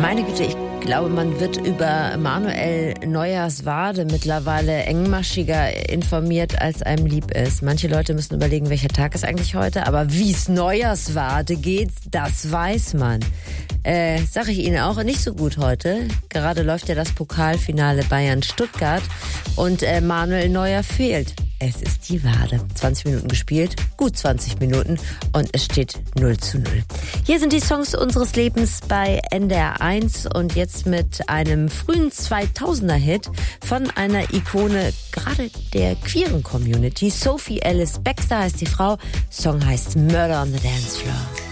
Meine Güte, ich glaube, man wird über Manuel Neuerswade mittlerweile engmaschiger informiert, als einem lieb ist. Manche Leute müssen überlegen, welcher Tag ist eigentlich heute, aber wie es Neuerswade geht, das weiß man. Sag ich Ihnen auch, nicht so gut heute. Gerade läuft ja das Pokalfinale Bayern-Stuttgart und Manuel Neuer fehlt. Es ist die Wade. 20 Minuten gespielt, gut 20 Minuten und es steht 0:0. Hier sind die Songs unseres Lebens bei NDR 1 und jetzt mit einem frühen 2000er-Hit von einer Ikone gerade der queeren Community. Sophie Ellis Bextor heißt die Frau, Song heißt Murder on the Dance Floor.